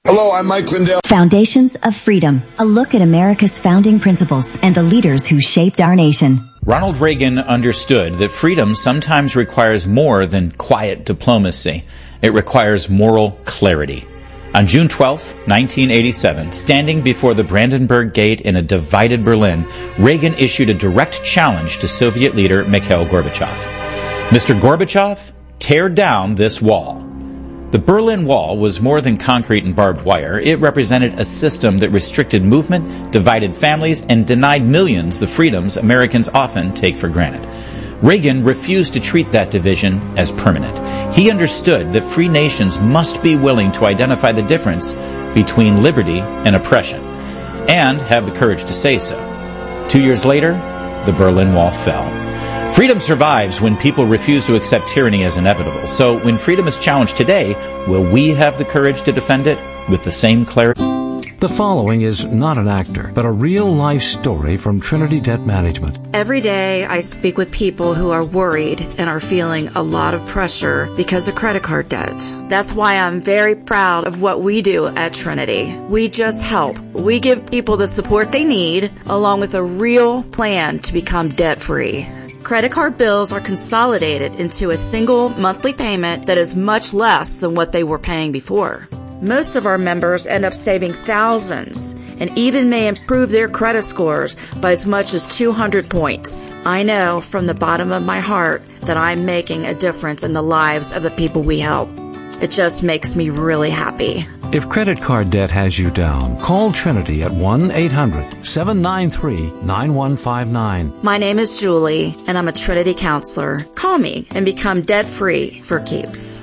Hello, I'm Mike Lindell. Foundations of Freedom, a look at America's founding principles and the leaders who shaped our nation. Ronald Reagan understood that freedom sometimes requires more than quiet diplomacy. It requires moral clarity. On June 12, 1987, standing before the Brandenburg Gate in a divided Berlin, Reagan issued a direct challenge to Soviet leader Mikhail Gorbachev. Mr. Gorbachev, tear down this wall. The Berlin Wall was more than concrete and barbed wire. It represented a system that restricted movement, divided families, and denied millions the freedoms Americans often take for granted. Reagan refused to treat that division as permanent. He understood that free nations must be willing to identify the difference between liberty and oppression, and have the courage to say so. 2 years later, the Berlin Wall fell. Freedom survives when people refuse to accept tyranny as inevitable. So when freedom is challenged today, will we have the courage to defend it with the same clarity? The following is not an actor, but a real-life story from Trinity Debt Management. Every day I speak with people who are worried and are feeling a lot of pressure because of credit card debt. That's why I'm very proud of what we do at Trinity. We just help. We give people the support they need, along with a real plan to become debt-free. Credit card bills are consolidated into a single monthly payment that is much less than what they were paying before. Most of our members end up saving thousands and even may improve their credit scores by as much as 200 points. I know from the bottom of my heart that I'm making a difference in the lives of the people we help. It just makes me really happy. If credit card debt has you down, call Trinity at 1-800-793-9159. My name is Julie, and I'm a Trinity counselor. Call me and become debt-free for keeps.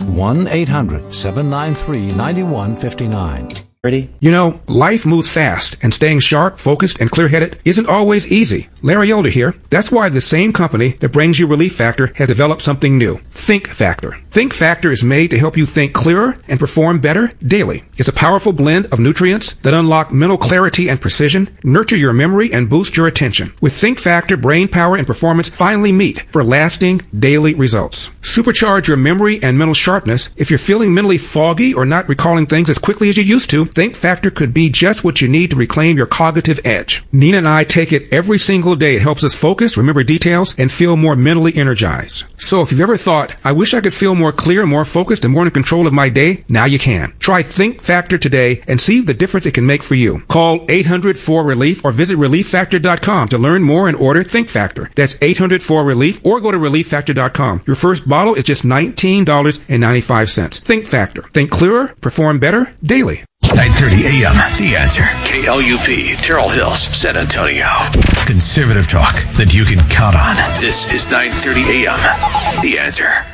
1-800-793-9159. You know, life moves fast, and staying sharp, focused, and clear-headed isn't always easy. Larry Elder here. That's why the same company that brings you Relief Factor has developed something new, Think Factor. Think Factor is made to help you think clearer and perform better daily. It's a powerful blend of nutrients that unlock mental clarity and precision, nurture your memory, and boost your attention. With Think Factor, brain power and performance finally meet for lasting daily results. Supercharge your memory and mental sharpness. If you're feeling mentally foggy or not recalling things as quickly as you used to, Think Factor could be just what you need to reclaim your cognitive edge. Nina and I take it every single day. It helps us focus, remember details, and feel more mentally energized. So if you've ever thought, I wish I could feel more clear, more focused, and more in control of my day, now you can. Try Think Factor today and see the difference it can make for you. Call 800-4RELIEF or visit ReliefFactor.com to learn more and order Think Factor. That's 800-4RELIEF or go to ReliefFactor.com. Your first bottle is just $19.95. Think Factor. Think clearer, perform better, daily. 9:30 a.m. The Answer. KLUP, Terrell Hills, San Antonio. Conservative talk that you can count on. This is 9:30 a.m. The Answer.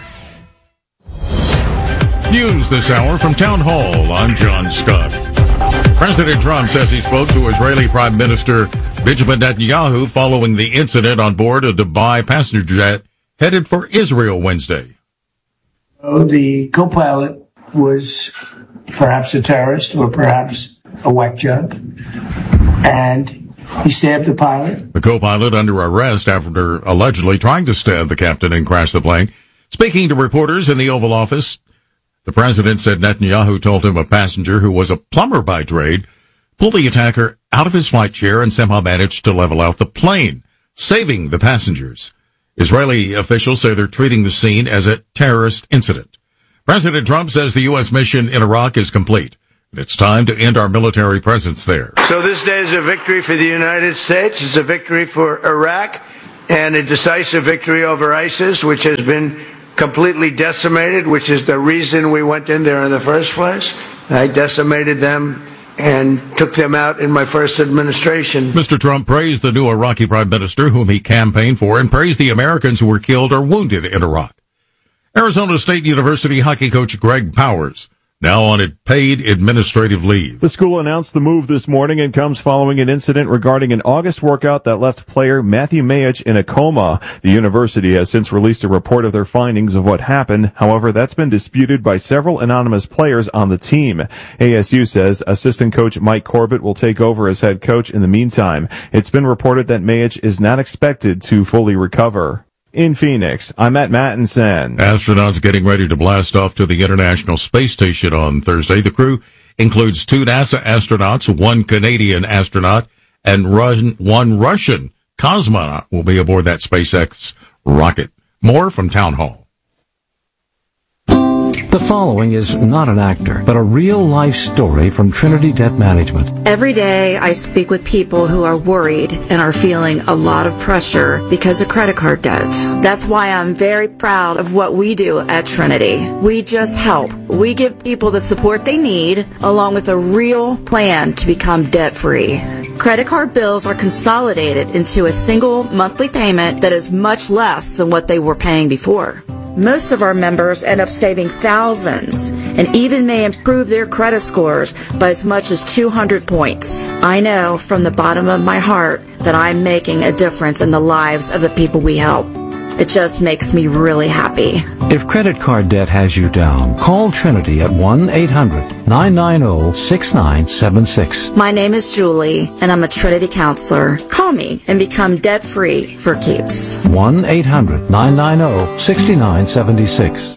News this hour from Town Hall. I'm John Scott. President Trump says he spoke to Israeli Prime Minister Benjamin Netanyahu following the incident on board a Dubai passenger jet headed for Israel Wednesday. The co-pilot was perhaps a terrorist or perhaps a whack job, and he stabbed the pilot. The co-pilot under arrest after allegedly trying to stab the captain and crash the plane. Speaking to reporters in the Oval Office, the president said Netanyahu told him a passenger who was a plumber by trade pulled the attacker out of his flight chair and somehow managed to level out the plane, saving the passengers. Israeli officials say they're treating the scene as a terrorist incident. President Trump says the U.S. mission in Iraq is complete. It's time to end our military presence there. So this day is a victory for the United States. It's a victory for Iraq and a decisive victory over ISIS, which has been completely decimated, which is the reason we went in there in the first place. I decimated them and took them out in my first administration. Mr. Trump praised the new Iraqi prime minister, whom he campaigned for, and praised the Americans who were killed or wounded in Iraq. Arizona State University hockey coach Greg Powers now on paid administrative leave. The school announced the move this morning and comes following an incident regarding an August workout that left player Matthew Mayich in a coma. The university has since released a report of their findings of what happened. However, that's been disputed by several anonymous players on the team. ASU says assistant coach Mike Corbett will take over as head coach in the meantime. It's been reported that Mayich is not expected to fully recover. In Phoenix, I'm at Mattinson. Astronauts getting ready to blast off to the International Space Station on Thursday. The crew includes 2 NASA astronauts, 1 Canadian astronaut, and 1 Russian cosmonaut will be aboard that SpaceX rocket. More from Town Hall. The following is not an actor, but a real-life story from Trinity Debt Management. Every day I speak with people who are worried and are feeling a lot of pressure because of credit card debt. That's why I'm very proud of what we do at Trinity. We just help. We give people the support they need, along with a real plan to become debt-free. Credit card bills are consolidated into a single monthly payment that is much less than what they were paying before. Most of our members end up saving thousands and even may improve their credit scores by as much as 200 points. I know from the bottom of my heart that I'm making a difference in the lives of the people we help. It just makes me really happy. If credit card debt has you down, call Trinity at 1-800-990-6976. My name is Julie, and I'm a Trinity counselor. Call me and become debt-free for keeps. 1-800-990-6976.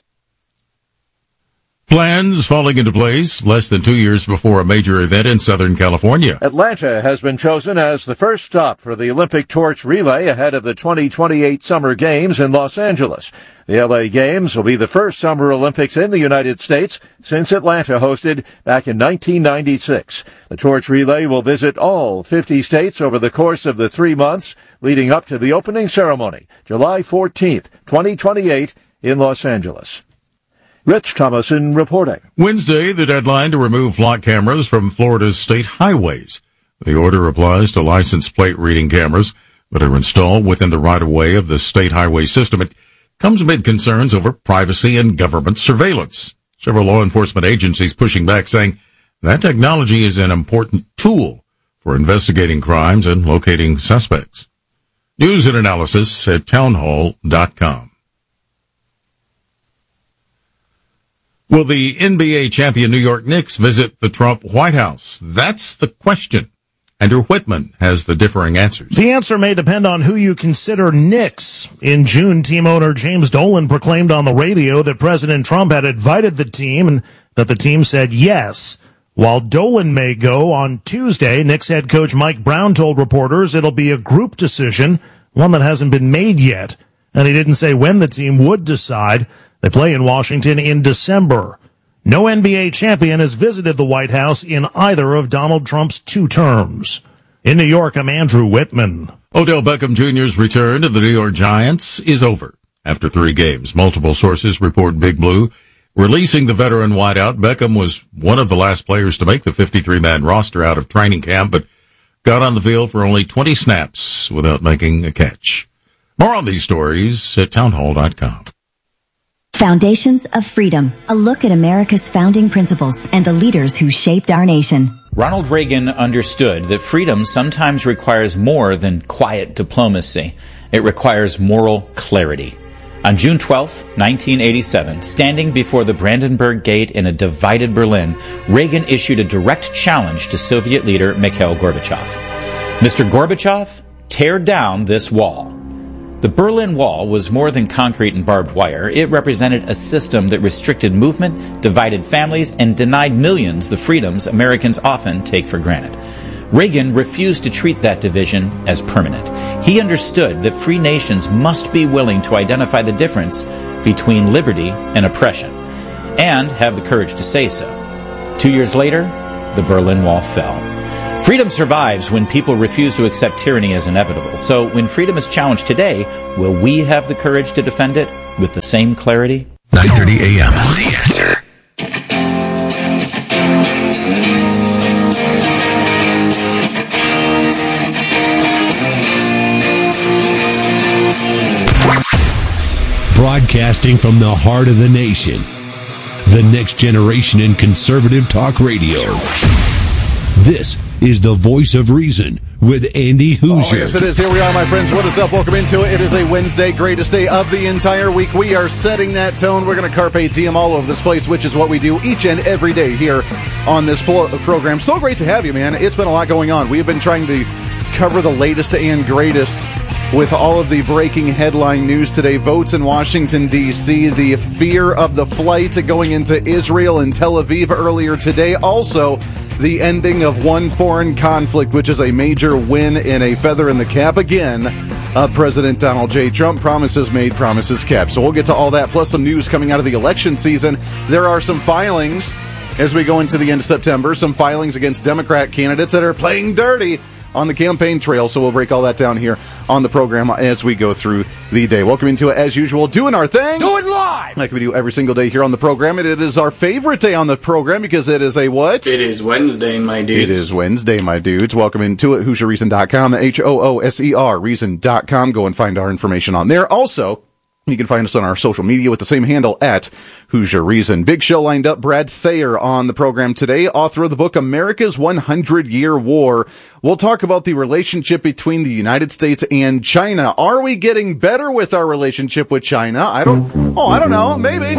Plans falling into place less than 2 years before a major event in Southern California. Atlanta has been chosen as the first stop for the Olympic torch relay ahead of the 2028 Summer Games in Los Angeles. The LA Games will be the first Summer Olympics in the United States since Atlanta hosted back in 1996. The torch relay will visit all 50 states over the course of the 3 months leading up to the opening ceremony, July 14th, 2028 in Los Angeles. Rich Thomason reporting. Wednesday, the deadline to remove flock cameras from Florida's state highways. The order applies to license plate reading cameras that are installed within the right-of-way of the state highway system. It comes amid concerns over privacy and government surveillance. Several law enforcement agencies pushing back, saying that technology is an important tool for investigating crimes and locating suspects. News and analysis at townhall.com. Will the NBA champion New York Knicks visit the Trump White House? That's the question. Andrew Whitman has the differing answers. The answer may depend on who you consider Knicks. In June, team owner James Dolan proclaimed on the radio that President Trump had invited the team and that the team said yes. While Dolan may go on Tuesday, Knicks head coach Mike Brown told reporters it'll be a group decision, one that hasn't been made yet. And he didn't say when the team would decide. They play in Washington in December. No NBA champion has visited the White House in either of Donald Trump's 2 terms. In New York, I'm Andrew Whitman. Odell Beckham Jr.'s return to the New York Giants is over after 3 games. Multiple sources report Big Blue releasing the veteran wideout. Beckham was one of the last players to make the 53-man roster out of training camp, but got on the field for only 20 snaps without making a catch. More on these stories at townhall.com. Foundations of Freedom, a look at America's founding principles and the leaders who shaped our nation. Ronald Reagan understood that freedom sometimes requires more than quiet diplomacy. It requires moral clarity. On June 12, 1987, standing before the Brandenburg Gate in a divided Berlin, Reagan issued a direct challenge to Soviet leader Mikhail Gorbachev. Mr. Gorbachev, tear down this wall. The Berlin Wall was more than concrete and barbed wire. It represented a system that restricted movement, divided families, and denied millions the freedoms Americans often take for granted. Reagan refused to treat that division as permanent. He understood that free nations must be willing to identify the difference between liberty and oppression, and have the courage to say so. 2 years later, the Berlin Wall fell. Freedom survives when people refuse to accept tyranny as inevitable. So when freedom is challenged today, will we have the courage to defend it with the same clarity? 9:30 a.m. The Answer. Broadcasting from the heart of the nation. The next generation in conservative talk radio. This is the Voice of Reason with Andy Hoosier. Oh, yes, it is. Here we are, my friends. What is up? Welcome into it. It is a Wednesday, greatest day of the entire week. We are setting that tone. We're going to carpe diem all over this place, which is what we do each and every day here on this program. So great to have you, man. It's been a lot going on. We have been trying to cover the latest and greatest with all of the breaking headline news today. Votes in Washington, D.C., the fear of the flight going into Israel and Tel Aviv earlier today. Also, the ending of one foreign conflict, which is a major win and a feather in the cap again of President Donald J. Trump. Promises made, promises kept. So we'll get to all that, plus some news coming out of the election season. There are some filings as we go into the end of September, some filings against Democrat candidates that are playing dirty on the campaign trail. So we'll break all that down here on the program as we go through the day. Welcome into it, as usual, doing our thing. Do it live! Like we do every single day here on the program. And it is our favorite day on the program because it is a what? It is Wednesday, my dudes. It is Wednesday, my dudes. Welcome into it, HoosierReason.com, HOOSER Reason.com. Go and find our information on there. Also, you can find us on our social media with the same handle at Hoosier Reason. Big show lined up. Brad Thayer on the program today, author of the book America's 100-Year War. We'll talk about the relationship between the United States and China. Are we getting better with our relationship with China? I don't know.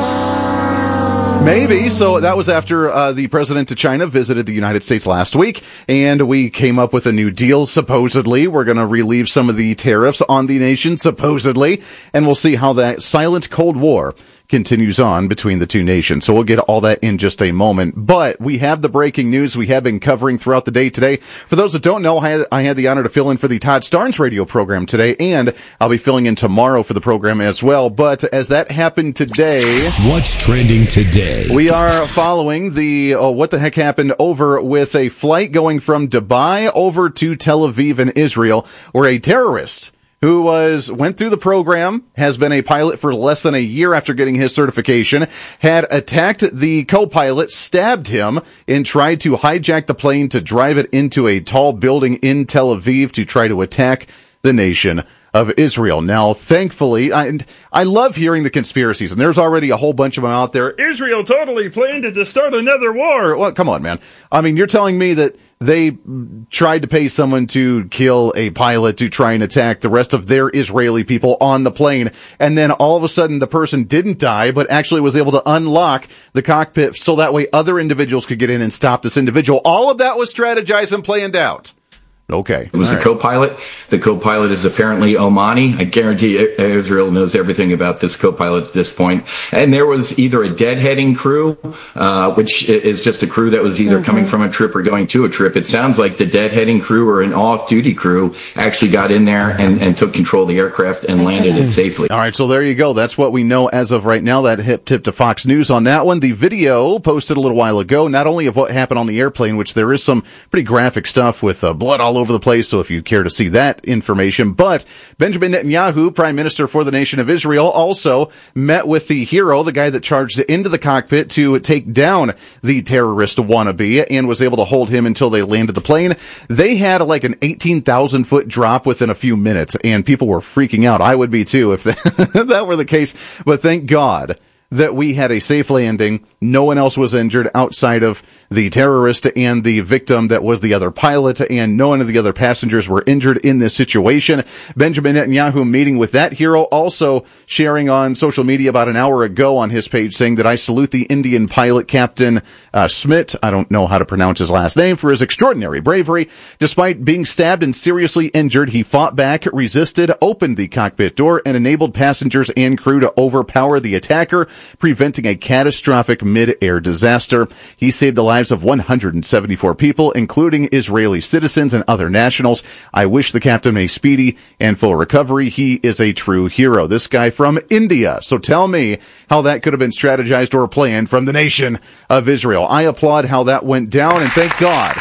Maybe. So that was after the president of China visited the United States last week, and we came up with a new deal, supposedly. We're going to relieve some of the tariffs on the nation, supposedly, and we'll see how that silent Cold War continues on between the two nations. So we'll get all that in just a moment. But we have the breaking news we have been covering throughout the day today. For those that don't know, I had the honor to fill in for the Todd Starnes radio program today, and I'll be filling in tomorrow for the program as well. But as that happened today... What's trending today? We are following the what the heck happened over with a flight going from Dubai over to Tel Aviv in Israel, where a terrorist who went through the program, has been a pilot for less than a year after getting his certification, had attacked the co-pilot, stabbed him, and tried to hijack the plane to drive it into a tall building in Tel Aviv to try to attack the nation of Israel. Now, thankfully, I love hearing the conspiracies, and there's already a whole bunch of them out there. Israel totally planned to start another war. Well, come on, man. I mean, you're telling me that they tried to pay someone to kill a pilot to try and attack the rest of their Israeli people on the plane, and then all of a sudden the person didn't die, but actually was able to unlock the cockpit so that way other individuals could get in and stop this individual. All of that was strategized and planned out. Okay. It was the co-pilot. The co-pilot is apparently Omani. I guarantee Israel knows everything about this co-pilot at this point. And there was either a deadheading crew, which is just a crew that was either coming from a trip or going to a trip. It sounds like the deadheading crew or an off-duty crew actually got in there and took control of the aircraft and landed it safely. All right, so there you go. That's what we know as of right now. That hip tip to Fox News on that one. The video posted a little while ago, not only of what happened on the airplane, which there is some pretty graphic stuff with blood all over the place, so if you care to see that information. But Benjamin Netanyahu, Prime Minister for the nation of Israel, also met with the hero, the guy that charged into the cockpit to take down the terrorist wannabe, and was able to hold him until they landed the plane. They had like an 18,000 foot drop within a few minutes, and people were freaking out. I would be too if that were the case. But thank God that we had a safe landing. No one else was injured outside of the terrorist and the victim that was the other pilot, and none of the other passengers were injured in this situation. Benjamin Netanyahu meeting with that hero, also sharing on social media about an hour ago on his page saying that I salute the Indian pilot, Captain Smith, I don't know how to pronounce his last name, for his extraordinary bravery. Despite being stabbed and seriously injured, he fought back, resisted, opened the cockpit door, and enabled passengers and crew to overpower the attacker, preventing a catastrophic mid-air disaster. He saved the lives of 174 people, including Israeli citizens and other nationals. I wish the captain a speedy and full recovery. He is a true hero. This guy from India. So tell me how that could have been strategized or planned from the nation of Israel. I applaud how that went down, and thank God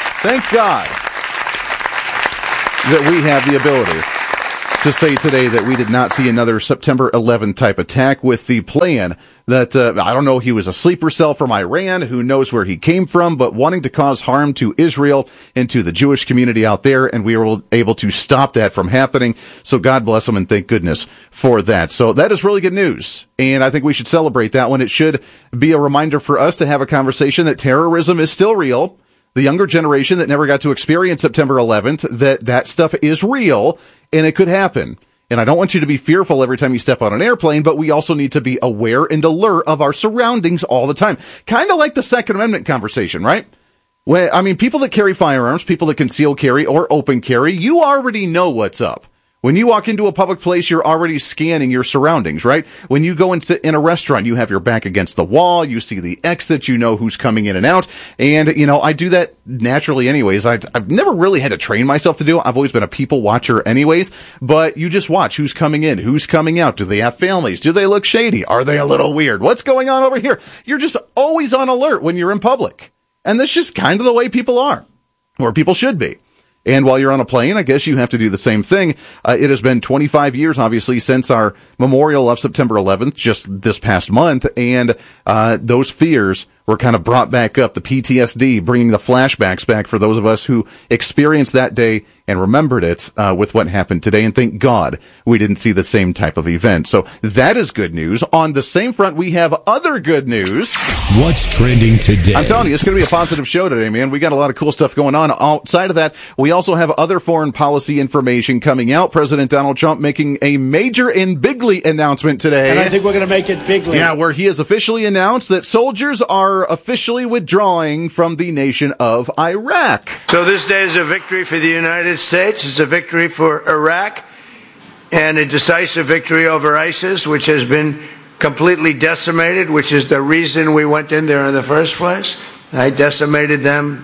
that we have the ability to say today that we did not see another September 11th type attack with the plan that, I don't know, he was a sleeper cell from Iran, who knows where he came from, but wanting to cause harm to Israel and to the Jewish community out there, and we were able to stop that from happening. So God bless him, and thank goodness for that. So that is really good news, and I think we should celebrate that one. It should be a reminder for us to have a conversation that terrorism is still real. The younger generation that never got to experience September 11th, that stuff is real, and it could happen. And I don't want you to be fearful every time you step on an airplane, but we also need to be aware and alert of our surroundings all the time. Kind of like the Second Amendment conversation, right? Well, I mean, people that carry firearms, people that conceal carry or open carry, you already know what's up. When you walk into a public place, you're already scanning your surroundings, right? When you go and sit in a restaurant, you have your back against the wall, you see the exit, you know who's coming in and out. And, I do that naturally anyways. I've never really had to train myself to do it. I've always been a people watcher anyways, but you just watch who's coming in, who's coming out. Do they have families? Do they look shady? Are they a little weird? What's going on over here? You're just always on alert when you're in public. And that's just kind of the way people are, or people should be. And while you're on a plane, I guess you have to do the same thing. It has been 25 years, obviously, since our memorial of September 11th, just this past month. And those fears were kind of brought back up, the PTSD, bringing the flashbacks back for those of us who experienced that day and remembered it with what happened today. And thank God we didn't see the same type of event. So that is good news. On the same front, we have other good news. What's trending today? I'm telling you, it's going to be a positive show today, man. We got a lot of cool stuff going on. Outside of that, we also have other foreign policy information coming out. President Donald Trump making a major and bigly announcement today. And I think we're going to make it bigly. Yeah, where he has officially announced that soldiers are officially withdrawing from the nation of Iraq. So this day is a victory for the United States. It's a victory for Iraq and a decisive victory over ISIS, which has been completely decimated, which is the reason we went in there in the first place. I decimated them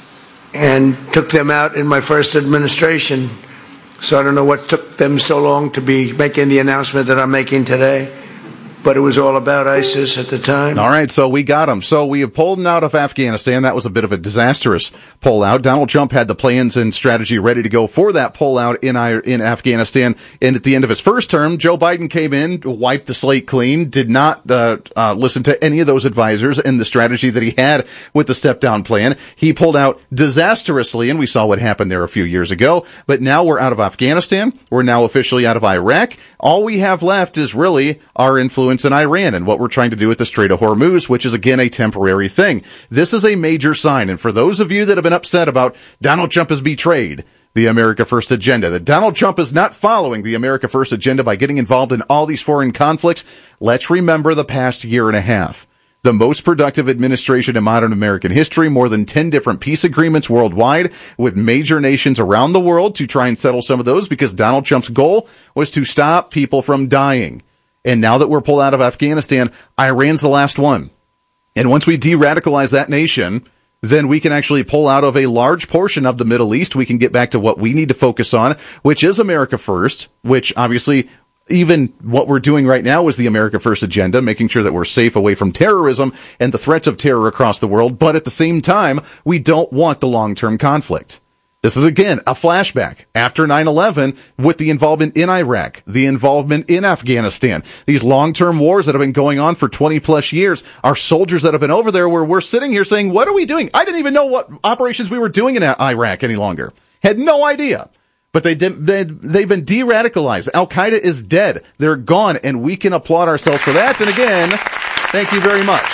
and took them out in my first administration. So I don't know what took them so long to be making the announcement that I'm making today. But it was all about ISIS at the time. All right, so we got them. So we have pulled out of Afghanistan. That was a bit of a disastrous pullout. Donald Trump had the plans and strategy ready to go for that pullout in Afghanistan. And at the end of his first term, Joe Biden came in, wiped the slate clean, did not listen to any of those advisors and the strategy that he had with the step-down plan. He pulled out disastrously, and we saw what happened there a few years ago. But now we're out of Afghanistan. We're now officially out of Iraq. All we have left is really our influence in Iran and what we're trying to do with the Strait of Hormuz, which is again a temporary thing. This is a major sign. And for those of you that have been upset about Donald Trump has betrayed the America First agenda, that Donald Trump is not following the America First agenda by getting involved in all these foreign conflicts, let's remember the past year and a half. The most productive administration in modern American history, more than 10 different peace agreements worldwide with major nations around the world to try and settle some of those because Donald Trump's goal was to stop people from dying. And now that we're pulled out of Afghanistan, Iran's the last one. And once we de-radicalize that nation, then we can actually pull out of a large portion of the Middle East. We can get back to what we need to focus on, which is America First, which obviously even what we're doing right now is the America First agenda, making sure that we're safe away from terrorism and the threats of terror across the world. But at the same time, we don't want the long-term conflict. This is, again, a flashback after 9/11 with the involvement in Iraq, the involvement in Afghanistan, these long-term wars that have been going on for 20-plus years, our soldiers that have been over there where we're sitting here saying, what are we doing? I didn't even know what operations we were doing in Iraq any longer. Had no idea. But they've been de-radicalized. Al-Qaeda is dead. They're gone, and we can applaud ourselves for that. And again, thank you very much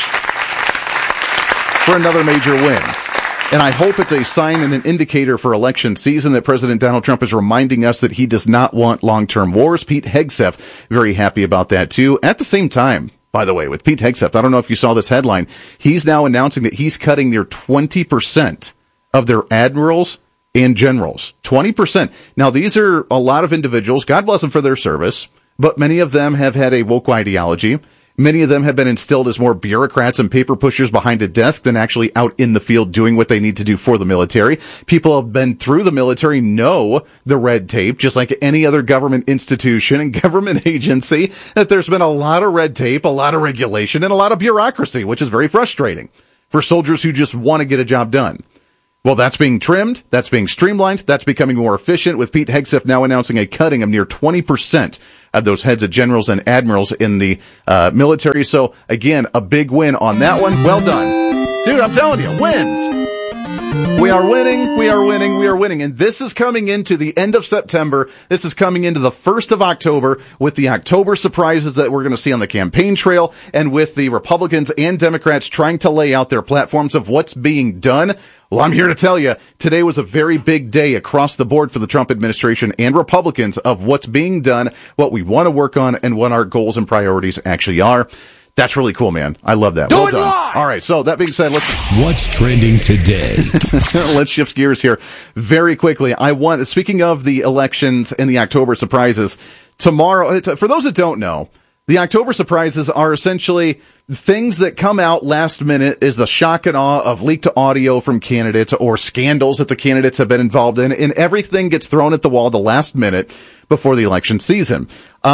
for another major win. And I hope it's a sign and an indicator for election season that President Donald Trump is reminding us that he does not want long-term wars. Pete Hegseth, very happy about that too. At the same time, by the way, with Pete Hegseth, I don't know if you saw this headline, he's now announcing that he's cutting near 20% of their admirals and generals. 20%. Now, these are a lot of individuals, God bless them for their service, but many of them have had a woke ideology. Many of them have been instilled as more bureaucrats and paper pushers behind a desk than actually out in the field doing what they need to do for the military. People have been through the military, know the red tape, just like any other government institution and government agency, that there's been a lot of red tape, a lot of regulation, and a lot of bureaucracy, which is very frustrating for soldiers who just want to get a job done. Well, that's being trimmed, that's being streamlined, that's becoming more efficient, with Pete Hegseth now announcing a cutting of near 20% of those heads of generals and admirals in the military. So, again, a big win on that one. Well done. Dude, I'm telling you, wins. We are winning, we are winning, we are winning. And this is coming into the end of September. This is coming into the 1st of October with the October surprises that we're going to see on the campaign trail and with the Republicans and Democrats trying to lay out their platforms of what's being done. Well, I'm here to tell you, today was a very big day across the board for the Trump administration and Republicans of what's being done, what we want to work on, and what our goals and priorities actually are. That's really cool, man. I love that. Well done. Live. All right. So that being said, what's trending today? Let's shift gears here very quickly. Speaking of the elections and the October surprises, tomorrow, for those that don't know, the October surprises are essentially things that come out last minute is the shock and awe of leaked audio from candidates or scandals that the candidates have been involved in, and everything gets thrown at the wall the last minute before the election season.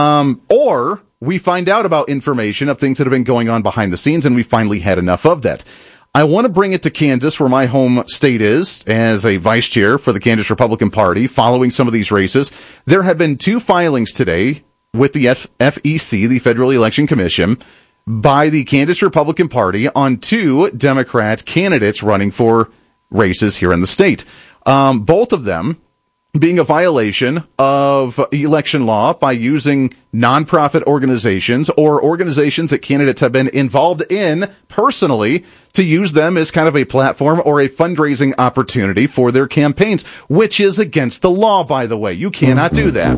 Or we find out about information of things that have been going on behind the scenes, and we finally had enough of that. I want to bring it to Kansas, where my home state is, as a vice chair for the Kansas Republican Party, following some of these races. There have been 2 filings today with the FEC, the Federal Election Commission, by the Kansas Republican Party on 2 Democrat candidates running for races here in the state. Both of them being a violation of election law by using nonprofit organizations or organizations that candidates have been involved in personally to use them as kind of a platform or a fundraising opportunity for their campaigns, which is against the law, by the way. You cannot do that.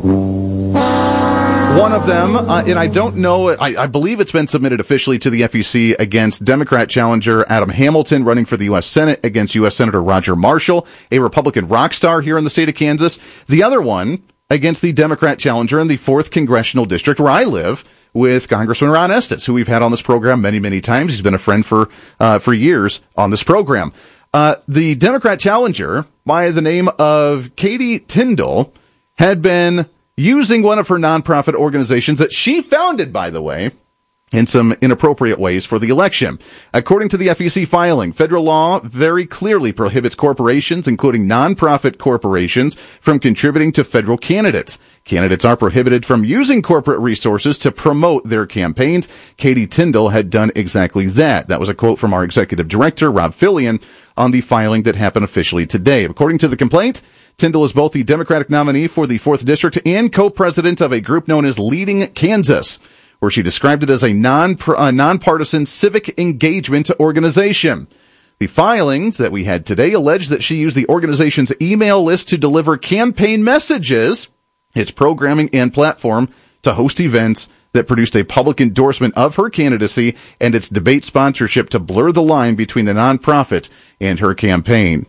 One of them, and I don't know, I believe it's been submitted officially to the FEC against Democrat challenger Adam Hamilton running for the U.S. Senate against U.S. Senator Roger Marshall, a Republican rock star here in the state of Kansas. The other one against the Democrat challenger in the 4th Congressional District where I live with Congressman Ron Estes, who we've had on this program many, many times. He's been a friend for years on this program. The Democrat challenger by the name of Katie Tyndall had been using one of her nonprofit organizations that she founded, by the way, in some inappropriate ways for the election. According to the FEC filing, federal law very clearly prohibits corporations, including nonprofit corporations, from contributing to federal candidates. Candidates are prohibited from using corporate resources to promote their campaigns. Katie Tyndall had done exactly that. That was a quote from our executive director, Rob Fillion, on the filing that happened officially today. According to the complaint, Tyndall is both the Democratic nominee for the 4th District and co-president of a group known as Leading Kansas, where she described it as a nonpartisan civic engagement organization. The filings that we had today allege that she used the organization's email list to deliver campaign messages, its programming and platform to host events that produced a public endorsement of her candidacy, and its debate sponsorship to blur the line between the nonprofit and her campaign.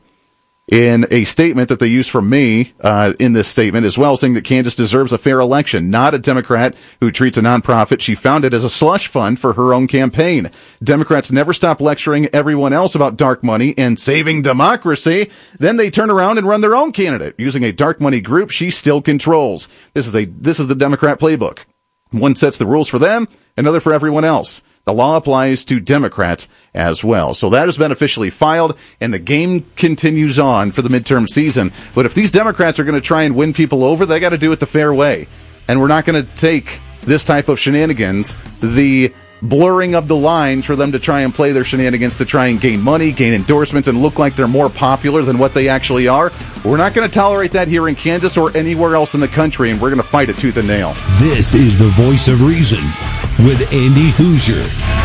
In a statement that they used from me in this statement as well, saying that Kansas deserves a fair election, not a Democrat who treats a nonprofit she founded as a slush fund for her own campaign. Democrats never stop lecturing everyone else about dark money and saving democracy. Then they turn around and run their own candidate using a dark money group she still controls. This is the Democrat playbook. One sets the rules for them, another for everyone else. The law applies to Democrats as well. So that has been officially filed, and the game continues on for the midterm season. But if these Democrats are going to try and win people over, they got to do it the fair way. And we're not going to take this type of shenanigans, the blurring of the lines for them to try and play their shenanigans to try and gain money, gain endorsements, and look like they're more popular than what they actually are. We're not going to tolerate that here in Kansas or anywhere else in the country, and we're going to fight it tooth and nail. This is the Voice of Reason with Andy Hoosier.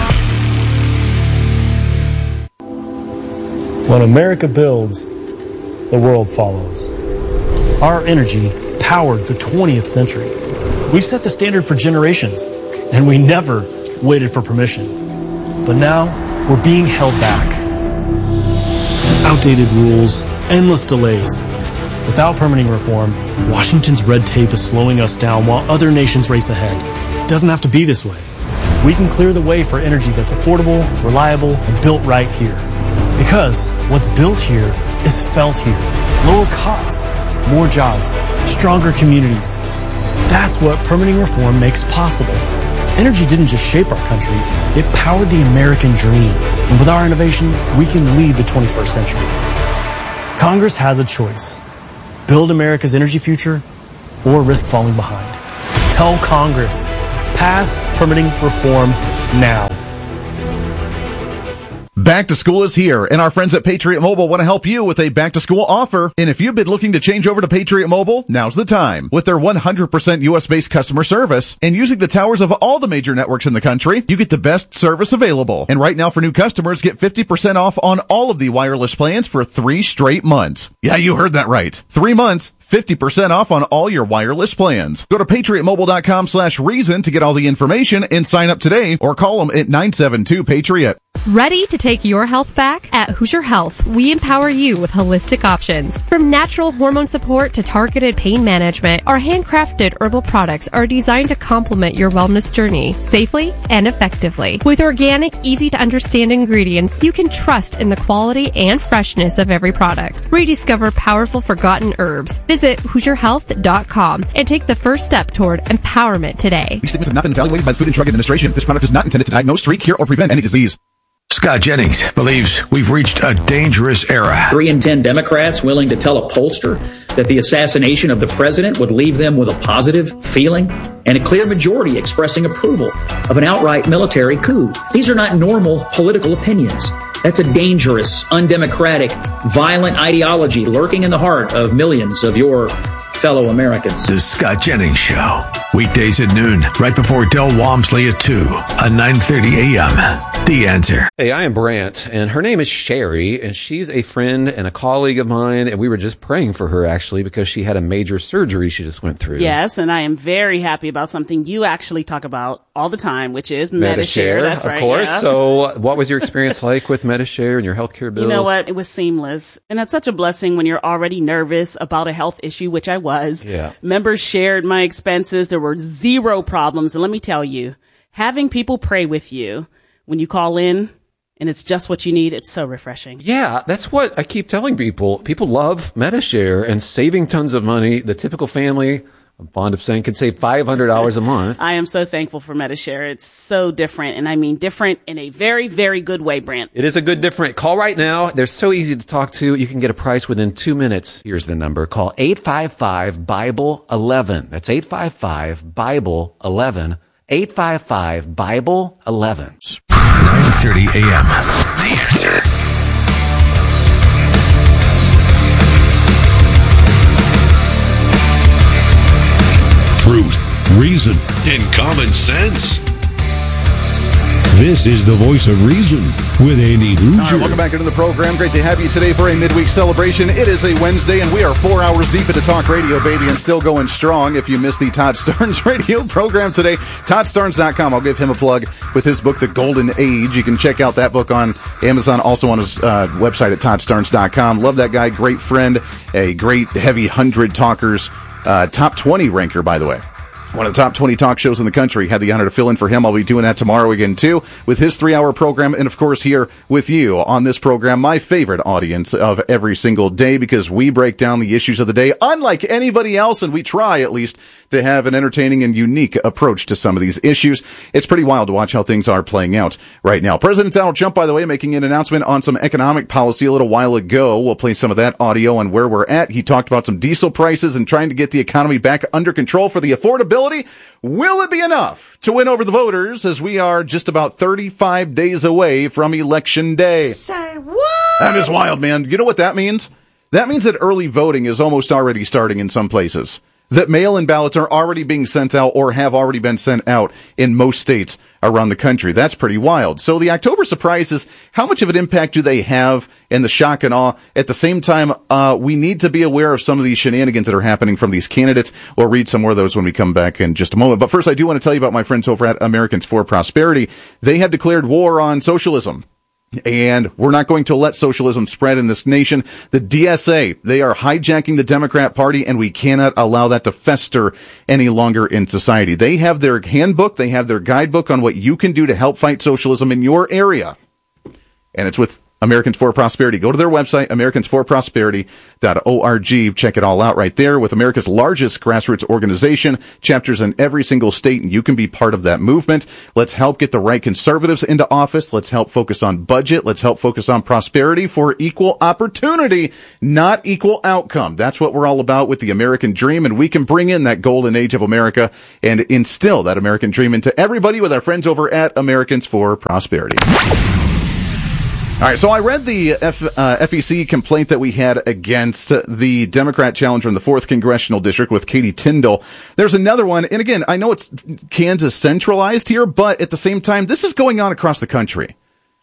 When America builds, the world follows. Our energy powered the 20th century. We've set the standard for generations, and we never waited for permission. But now, we're being held back. Outdated rules, endless delays. Without permitting reform, Washington's red tape is slowing us down while other nations race ahead. It doesn't have to be this way. We can clear the way for energy that's affordable, reliable, and built right here. Because what's built here is felt here. Lower costs, more jobs, stronger communities. That's what permitting reform makes possible. Energy didn't just shape our country, it powered the American dream. And with our innovation, we can lead the 21st century. Congress has a choice. Build America's energy future or risk falling behind. Tell Congress, pass permitting reform now. Back to school is here, and our friends at Patriot Mobile want to help you with a back-to-school offer. And if you've been looking to change over to Patriot Mobile, now's the time. With their 100% U.S.-based customer service and using the towers of all the major networks in the country, you get the best service available. And right now for new customers, get 50% off on all of the wireless plans for 3 straight months. Yeah, you heard that right. 3 months, 50% off on all your wireless plans. Go to patriotmobile.com/reason to get all the information and sign up today, or call them at 972-PATRIOT. Ready to take your health back? At Hoosier Health, we empower you with holistic options. From natural hormone support to targeted pain management, our handcrafted herbal products are designed to complement your wellness journey safely and effectively. With organic, easy-to-understand ingredients, you can trust in the quality and freshness of every product. Rediscover powerful forgotten herbs. Visit HoosierHealth.com and take the first step toward empowerment today. These statements have not been evaluated by the Food and Drug Administration. This product is not intended to diagnose, treat, cure, or prevent any disease. Scott Jennings believes we've reached a dangerous era. 3 in 10 Democrats willing to tell a pollster that the assassination of the president would leave them with a positive feeling, and a clear majority expressing approval of an outright military coup. These are not normal political opinions. That's a dangerous, undemocratic, violent ideology lurking in the heart of millions of your fellow Americans. The Scott Jennings Show. Weekdays at noon, right before Del Walmsley at 2 on 9:30 a.m. The Answer. Hey, I am Brant, and her name is Sherry, and she's a friend and a colleague of mine, and we were just praying for her, actually, because she had a major surgery she just went through. Yes, and I am very happy about something you actually talk about all the time, which is Medi-Share. That's right. Of course. Yeah. So what was your experience like with Medi-Share and your healthcare bills? You know what? It was seamless. And that's such a blessing when you're already nervous about a health issue, which I was. Yeah. Members shared my expenses. There were zero problems. And let me tell you, having people pray with you when you call in and it's just what you need, it's so refreshing. Yeah, that's what I keep telling people. People love Medi-Share and saving tons of money. The typical family, I'm fond of saying, could save $500 a month. I am so thankful for Medi-Share. It's so different, and I mean different in a very, very good way, Brant. It is a good different. Call right now. They're so easy to talk to. You can get a price within 2 minutes. Here's the number. Call 855-BIBLE-11. That's 855-BIBLE-11. 855-BIBLE-11. 9:30 a.m. The Answer. Truth, reason, and common sense. This is the Voice of Reason with Andy Hoosier. All right, welcome back into the program. Great to have you today for a midweek celebration. It is a Wednesday, and we are 4 hours deep into talk radio, baby, and still going strong. If you missed the Todd Starnes radio program today, ToddStarnes.com. I'll give him a plug with his book, The Golden Age. You can check out that book on Amazon, also on his website at ToddStarnes.com. Love that guy. Great friend, a great heavy 100 talkers, top 20 ranker, by the way. One of the top 20 talk shows in the country. Had the honor to fill in for him. I'll be doing that tomorrow again, too, with his 3-hour program. And, of course, here with you on this program, my favorite audience of every single day, because we break down the issues of the day unlike anybody else, and we try, at least, to have an entertaining and unique approach to some of these issues. It's pretty wild to watch how things are playing out right now. President Donald Trump, by the way, making an announcement on some economic policy a little while ago. We'll play some of that audio on where we're at. He talked about some diesel prices and trying to get the economy back under control for the affordability. Will it be enough to win over the voters, as we are just about 35 days away from Election Day? Say what? That is wild, man. You know what that means? That means that early voting is almost already starting in some places. That mail-in ballots are already being sent out or have already been sent out in most states around the country. That's pretty wild. So the October surprises, how much of an impact do they have, and the shock and awe? At the same time, we need to be aware of some of these shenanigans that are happening from these candidates. We'll read some more of those when we come back in just a moment. But first, I do want to tell you about my friends over at Americans for Prosperity. They have declared war on socialism. And we're not going to let socialism spread in this nation. The DSA, they are hijacking the Democrat Party, and we cannot allow that to fester any longer in society. They have their handbook, they have their guidebook on what you can do to help fight socialism in your area. And it's with Americans for Prosperity. Go to their website, americansforprosperity.org. Check it all out right there. With America's largest grassroots organization, chapters in every single state, and you can be part of that movement. Let's help get the right conservatives into office. Let's help focus on budget. Let's help focus on prosperity for equal opportunity, not equal outcome. That's what we're all about with the American dream, and we can bring in that golden age of America and instill that American dream into everybody with our friends over at Americans for Prosperity. All right, so I read the FEC complaint that we had against the Democrat challenger in the 4th Congressional District with Katie Tindall. There's another one, and again, I know it's Kansas centralized here, but at the same time, this is going on across the country.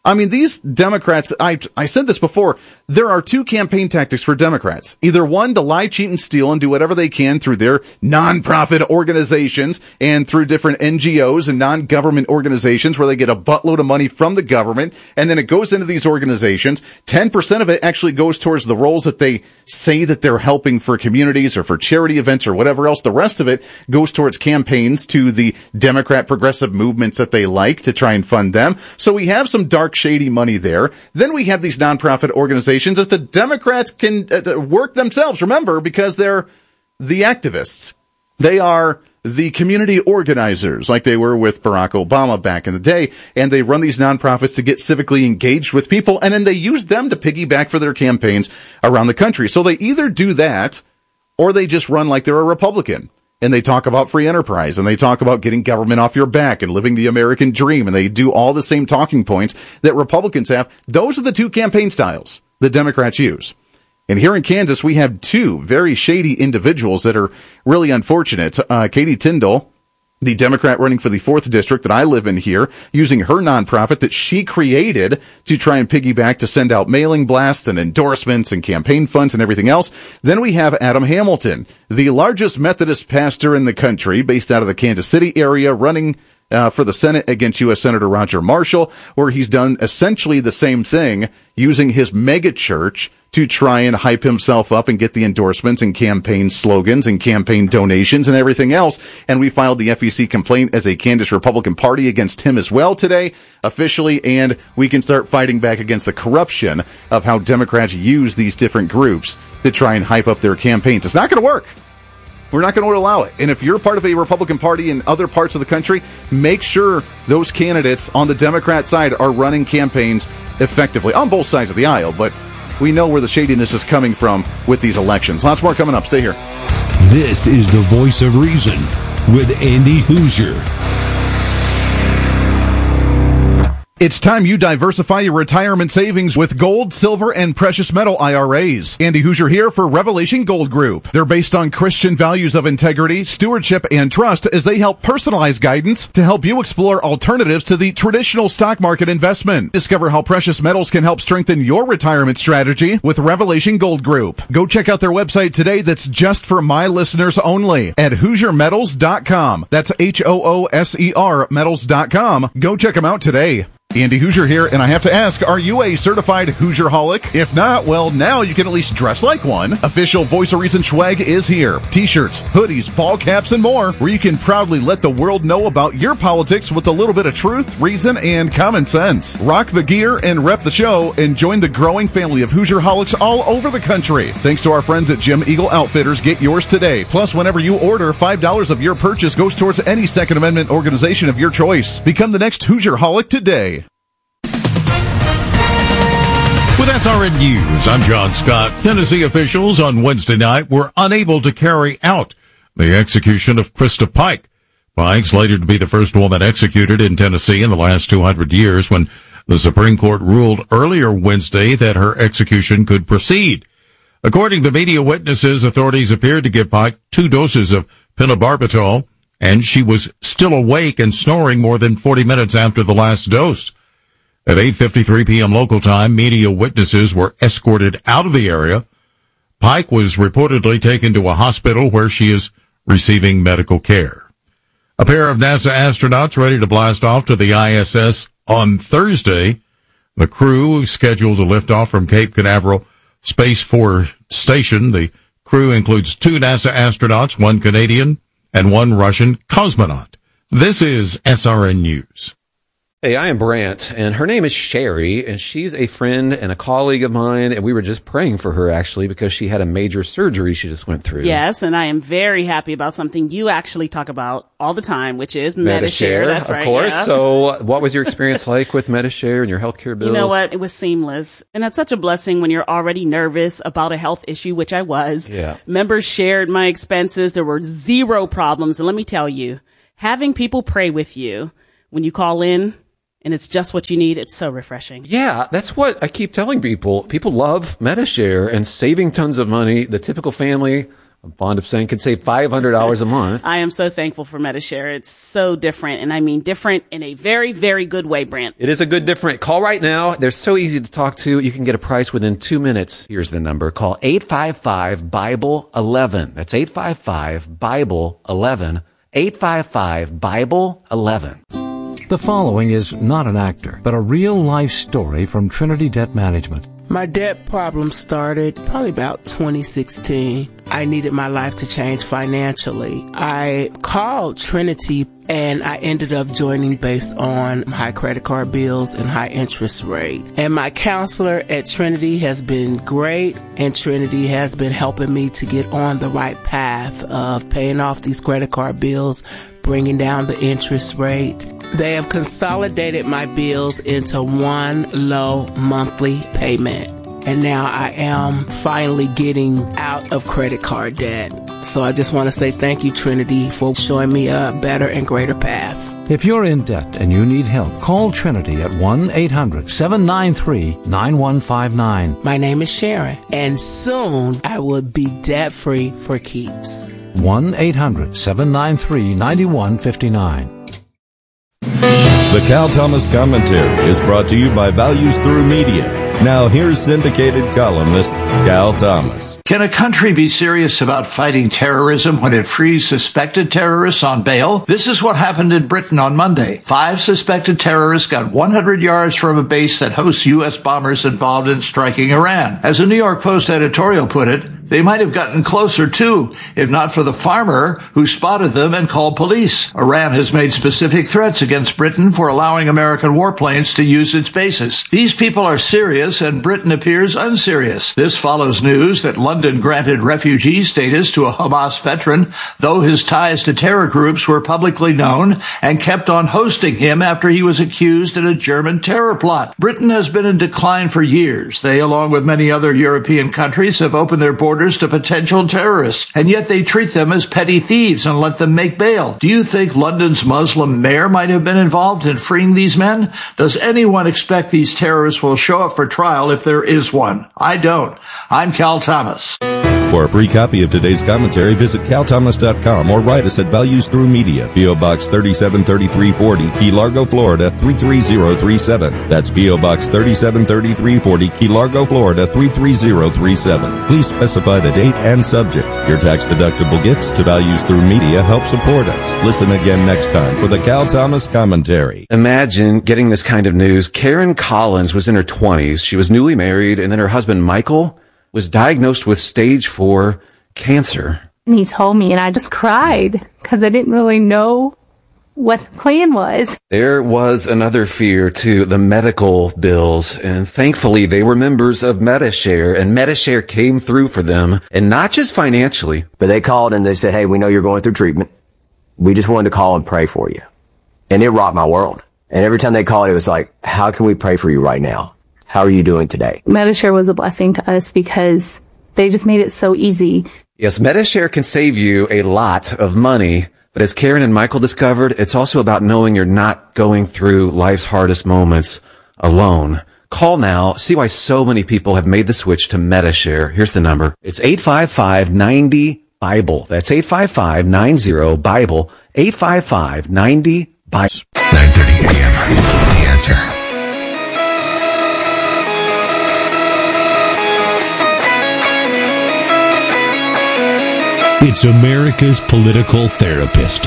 I mean, these Democrats, I said this before, there are two campaign tactics for Democrats. Either one, to lie, cheat, and steal and do whatever they can through their nonprofit organizations and through different NGOs and non-government organizations where they get a buttload of money from the government, and then it goes into these organizations. 10% of it actually goes towards the roles that they say that they're helping for communities or for charity events or whatever else. The rest of it goes towards campaigns to the Democrat progressive movements that they like to try and fund them. So we have some dark, shady money there. Then we have these nonprofit organizations that the Democrats can work themselves, remember, because they're the activists. They are the community organizers, like they were with Barack Obama back in the day, and they run these nonprofits to get civically engaged with people, and then they use them to piggyback for their campaigns around the country. So they either do that, or they just run like they're a Republican. And they talk about free enterprise, and they talk about getting government off your back and living the American dream, and they do all the same talking points that Republicans have. Those are the two campaign styles the Democrats use. And here in Kansas, we have two very shady individuals that are really unfortunate. Katie Tindall, the Democrat running for the 4th district that I live in here, using her nonprofit that she created to try and piggyback to send out mailing blasts and endorsements and campaign funds and everything else. Then we have Adam Hamilton, the largest Methodist pastor in the country, based out of the Kansas City area, running for the Senate against U.S. Senator Roger Marshall, where he's done essentially the same thing, using his mega church to try and hype himself up and get the endorsements and campaign slogans and campaign donations and everything else. And we filed the FEC complaint as a Kansas Republican Party against him as well today, officially, and we can start fighting back against the corruption of how Democrats use these different groups to try and hype up their campaigns. It's not going to work. We're not going to allow it. And if you're part of a Republican Party in other parts of the country, make sure those candidates on the Democrat side are running campaigns effectively on both sides of the aisle. But we know where the shadiness is coming from with these elections. Lots more coming up. Stay here. This is the Voice of Reason with Andy Hoosier. It's time you diversify your retirement savings with gold, silver, and precious metal IRAs. Andy Hoosier here for Revelation Gold Group. They're based on Christian values of integrity, stewardship, and trust as they help personalize guidance to help you explore alternatives to the traditional stock market investment. Discover how precious metals can help strengthen your retirement strategy with Revelation Gold Group. Go check out their website today that's just for my listeners only at HoosierMetals.com. That's HOOSER Metals.com. Go check them out today. Andy Hoosier here, and I have to ask, are you a certified Hoosier-holic? If not, well, now you can at least dress like one. Official Voice of Reason swag is here. T-shirts, hoodies, ball caps, and more, where you can proudly let the world know about your politics with a little bit of truth, reason, and common sense. Rock the gear and rep the show, and join the growing family of Hoosier-holics all over the country. Thanks to our friends at Jim Eagle Outfitters, get yours today. Plus, whenever you order, $5 of your purchase goes towards any Second Amendment organization of your choice. Become the next Hoosier-holic today. With SRN News, I'm John Scott. Tennessee officials on Wednesday night were unable to carry out the execution of Krista Pike. Pike's later to be the first woman executed in Tennessee in the last 200 years when the Supreme Court ruled earlier Wednesday that her execution could proceed. According to media witnesses, authorities appeared to give Pike 2 doses of phenobarbital, and she was still awake and snoring more than 40 minutes after the last dose. At 8:53 p.m. local time, media witnesses were escorted out of the area. Pike was reportedly taken to a hospital where she is receiving medical care. A pair of NASA astronauts ready to blast off to the ISS on Thursday. The crew is scheduled to lift off from Cape Canaveral Space Force Station. The crew includes 2 NASA astronauts, 1 Canadian and 1 Russian cosmonaut. This is SRN News. Hey, I am Brant, and her name is Sherry, and she's a friend and a colleague of mine, and we were just praying for her, actually, because she had a major surgery she just went through. Yes, and I am very happy about something you actually talk about all the time, which is Medi-Share. That's right. Of course. Yeah. So what was your experience like with Medi-Share and your healthcare bills? You know what? It was seamless. And that's such a blessing when you're already nervous about a health issue, which I was. Yeah. Members shared my expenses. There were 0 problems. And let me tell you, having people pray with you when you call in, and it's just what you need. It's so refreshing. Yeah, that's what I keep telling people. People love Medi-Share and saving tons of money. The typical family, I'm fond of saying, can save $500 a month. I am so thankful for Medi-Share. It's so different, and I mean different in a very, very good way, Brant. It is a good different. Call right now. They're so easy to talk to. You can get a price within 2 minutes. Here's the number. Call 855-BIBLE-11. That's 855-BIBLE-11. 855-BIBLE-11. The following is not an actor, but a real-life story from Trinity Debt Management. My debt problem started probably about 2016. I needed my life to change financially. I called Trinity and I ended up joining based on high credit card bills and high interest rate. And my counselor at Trinity has been great, and Trinity has been helping me to get on the right path of paying off these credit card bills, bringing down the interest rate. They have consolidated my bills into one low monthly payment. And now I am finally getting out of credit card debt. So I just want to say thank you, Trinity, for showing me a better and greater path. If you're in debt and you need help, call Trinity at 1-800-793-9159. My name is Sharon, and soon I will be debt-free for keeps. 1-800-793-9159. The Cal Thomas Commentary is brought to you by Values Through Media. Now here's syndicated columnist Cal Thomas. Can a country be serious about fighting terrorism when it frees suspected terrorists on bail? This is what happened in Britain on Monday. 5 suspected terrorists got 100 yards from a base that hosts U.S. bombers involved in striking Iran. As a New York Post editorial put it, they might have gotten closer too, if not for the farmer who spotted them and called police. Iran has made specific threats against Britain for allowing American warplanes to use its bases. These people are serious, and Britain appears unserious. This follows news that London granted refugee status to a Hamas veteran, though his ties to terror groups were publicly known, and kept on hosting him after he was accused in a German terror plot. Britain has been in decline for years. They, along with many other European countries, have opened their borders to potential terrorists, and yet they treat them as petty thieves and let them make bail. Do you think London's Muslim mayor might have been involved in freeing these men? Does anyone expect these terrorists will show up for trial if there is one? I don't. I'm Cal Thomas. For a free copy of today's commentary, visit calthomas.com or write us at Values Through Media, P.O. Box 373340, Key Largo, Florida 33037. That's P.O. Box 373340, Key Largo, Florida 33037. Please specify the date and subject. Your tax-deductible gifts to Values Through Media help support us. Listen again next time for the Cal Thomas Commentary. Imagine getting this kind of news. Karen Collins was in her 20s. She was newly married, and then her husband, Michael, was diagnosed with stage 4 cancer. And he told me, and I just cried because I didn't really know what the plan was. There was another fear too, the medical bills, and thankfully they were members of Medi-Share, and Medi-Share came through for them, and not just financially. But they called and they said, hey, we know you're going through treatment. We just wanted to call and pray for you. And it rocked my world. And every time they called, it was like, how can we pray for you right now? How are you doing today? Medi-Share was a blessing to us because they just made it so easy. Yes, Medi-Share can save you a lot of money, but as Karen and Michael discovered, it's also about knowing you're not going through life's hardest moments alone. Call now. See why so many people have made the switch to Medi-Share. Here's the number. It's 855-90-BIBLE. That's 855-90-BIBLE. 855-90-BIBLE. 9:30 a.m. The Answer. It's America's political therapist.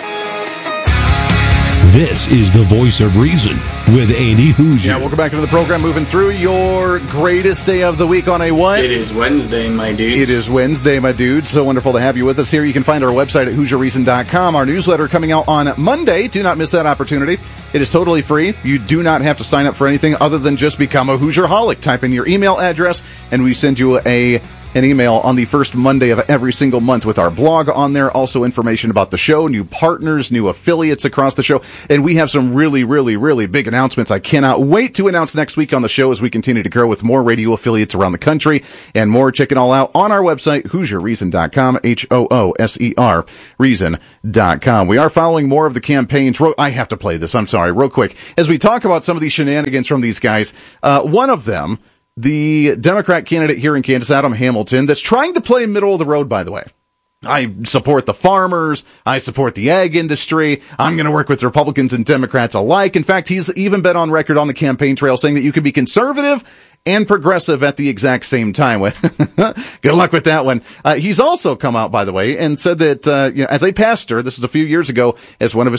This is the Voice of Reason with Andy Hoosier. Yeah, welcome back to the program. Moving through your greatest day of the week on a what? It is Wednesday, my dudes. It is Wednesday, my dudes. So wonderful to have you with us here. You can find our website at HoosierReason.com. Our newsletter coming out on Monday. Do not miss that opportunity. It is totally free. You do not have to sign up for anything other than just become a Hoosierholic. Type in your email address, and we send you an email on the first Monday of every single month with our blog on there. Also information about the show, new partners, new affiliates across the show. And we have some really, really, really big announcements I cannot wait to announce next week on the show as we continue to grow with more radio affiliates around the country and more. Check it all out on our website, HoosierReason.com, HOOSER Reason.com. We are following more of the campaigns. I have to play this. I'm sorry, real quick. As we talk about some of these shenanigans from these guys, one of them, the Democrat candidate here in Kansas, Adam Hamilton, that's trying to play middle of the road, by the way. I support the farmers. I support the ag industry. I'm going to work with Republicans and Democrats alike. In fact, he's even been on record on the campaign trail saying that you can be conservative and progressive at the exact same time. Good luck with that one. He's also come out, by the way, and said that, as a pastor, this is a few years ago, as one of his